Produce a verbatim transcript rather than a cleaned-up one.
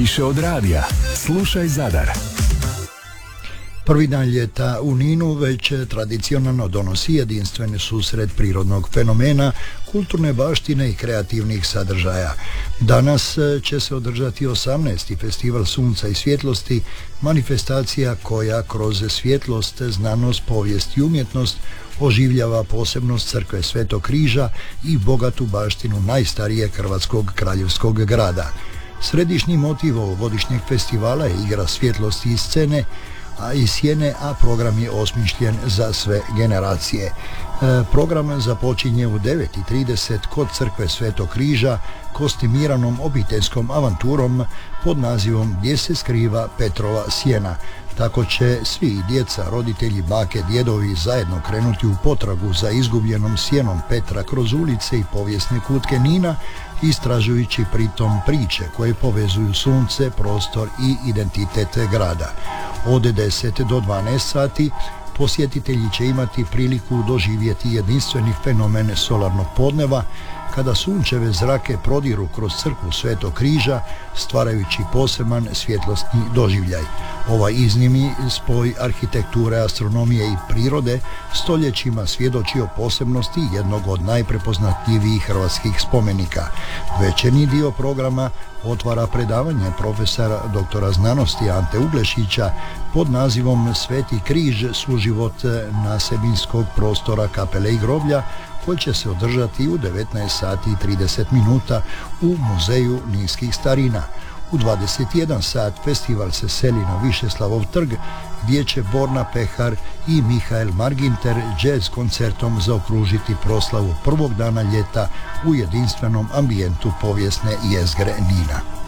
Više od radija. Slušaj Zadar. Prvi dan ljeta u Ninu već tradicionalno donosi jedinstveni susret prirodnog fenomena, kulturne baštine i kreativnih sadržaja. Danas će se održati osamnaesti Festival sunca i svjetlosti, manifestacija koja kroz svjetlost, znanost, povijest i umjetnost oživljava posebnost crkve Svetog križa i bogatu baštinu najstarijeg hrvatskog kraljevskog grada. Središnji motiv ovogodišnjeg festivala je igra svjetlosti i scene, a i sjene, a program je osmišljen za sve generacije. E, program započinje u devet i trideset kod crkve Svetog križa kostimiranom obiteljskom avanturom pod nazivom Gdje se skriva Petrova sjena. Tako će svi, djeca, roditelji, bake, djedovi zajedno krenuti u potragu za izgubljenom sjenom Petra kroz ulice i povijesne kutke Nina, istražujući pritom priče koje povezuju sunce, prostor i identitet grada. Od deset do dvanaest sati posjetitelji će imati priliku doživjeti jedinstveni fenomen solarnog podneva, kada sunčeve zrake prodiru kroz crkvu Svetog križa, stvarajući poseban svjetlosni doživljaj. Ovaj iznimni spoj arhitekture, astronomije i prirode stoljećima svjedoči o posebnosti jednog od najprepoznatljivijih hrvatskih spomenika. Večernji dio programa otvara predavanje profesora doktora znanosti Ante Uglešića pod nazivom Sveti križ, suživot nasebinskog prostora kapele i groblja, koji će se održati u devetnaest sati i trideset minuta u Muzeju ninskih starina. U dvadeset jedan sat festival se seli na Višeslavov trg, gdje će Borna Pehar i Mihael Marginter jazz koncertom zaokružiti proslavu prvog dana ljeta u jedinstvenom ambijentu povijesne jezgre Nina.